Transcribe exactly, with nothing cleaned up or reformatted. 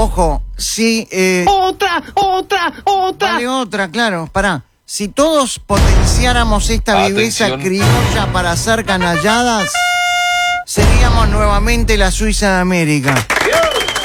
ojo, si... Eh, ¡Otra, otra, otra! Vale, otra, claro, pará. Si todos potenciáramos esta viveza Atención. criolla para ser canalladas, seríamos nuevamente la Suiza de América.